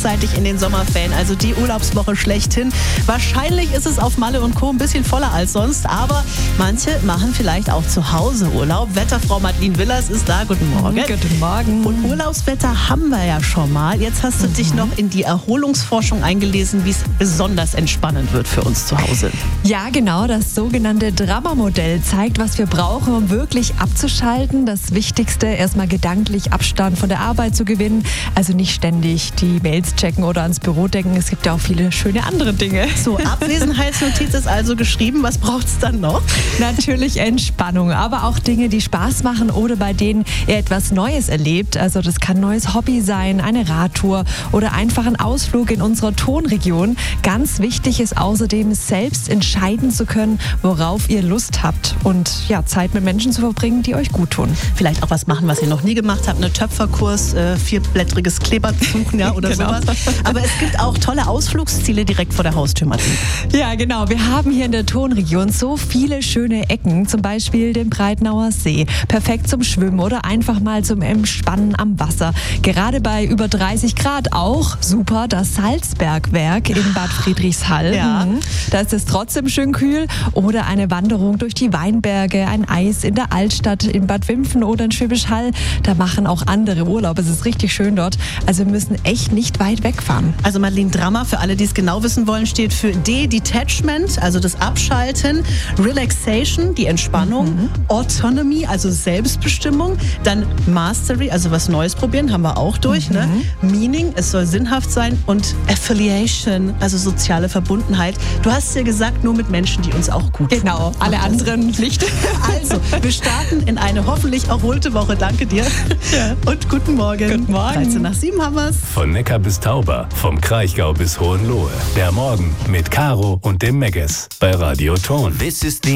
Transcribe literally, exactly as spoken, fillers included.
rechtzeitig in den Sommerferien, also die Urlaubswoche schlechthin. Wahrscheinlich ist es auf Malle und Co. ein bisschen voller als sonst, aber manche machen vielleicht auch zu Hause Urlaub. Wetterfrau Madeline Willers ist da. Guten Morgen. Guten Morgen. Und Urlaubswetter haben wir ja schon mal. Jetzt hast du mhm. dich noch in die Erholungsforschung eingelesen, wie es besonders entspannend wird für uns zu Hause. Ja, genau. Das sogenannte Drama-Modell zeigt, was wir brauchen, um wirklich abzuschalten. Das Wichtigste, erstmal gedanklich Abstand von der Arbeit zu gewinnen. Also nicht ständig die Mails checken oder ans Büro denken. Es gibt ja auch viele schöne andere Dinge. So, Abwesenheitsnotiz ist also geschrieben. Was braucht es dann noch? Natürlich Entspannung, aber auch Dinge, die Spaß machen oder bei denen ihr etwas Neues erlebt. Also das kann ein neues Hobby sein, eine Radtour oder einfach ein Ausflug in unserer Tonregion. Ganz wichtig ist außerdem, selbst entscheiden zu können, worauf ihr Lust habt und ja, Zeit mit Menschen zu verbringen, die euch gut tun. Vielleicht auch was machen, was ihr noch nie gemacht habt, eine Töpferkurs, äh, vierblättriges Kleber suchen, ja, oder genau. sowas. Aber es gibt auch tolle Ausflugsziele direkt vor der Haustür, Martin. Ja, genau. Wir haben hier in der Tonregion so viele schöne Ecken, zum Beispiel den Breitnauer See. Perfekt zum Schwimmen oder einfach mal zum Entspannen am Wasser. Gerade bei über dreißig Grad auch super das Salzbergwerk in Bad Friedrichshall. Ja. Mhm. Da ist es trotzdem schön kühl. Oder eine Wanderung durch die Weinberge, ein Eis in der Altstadt in Bad Wimpfen oder in Schwäbisch Hall. Da machen auch andere Urlaub. Es ist richtig schön dort. Also wir müssen echt nicht weit wegfahren. Also Madeline, Drama, für alle, die es genau wissen wollen, steht für D, Detachment, also das Abschalten, Relaxation, die Entspannung, mhm. Autonomy, also Selbstbestimmung, dann Mastery, also was Neues probieren, haben wir auch durch, mhm. ne? Meaning, es soll sinnhaft sein und Affiliation, also soziale Verbundenheit. Du hast ja gesagt, nur mit Menschen, die uns auch gut tun. Genau, alle anderen nicht. Also, wir starten in eine hoffentlich erholte Woche. Danke dir ja. und guten Morgen. Guten Morgen. dreizehn nach sieben haben wir's. Von Neckar bis Tauber, vom Kraichgau bis Hohenlohe. Der Morgen mit Caro und dem Megges bei Radio Ton. This is the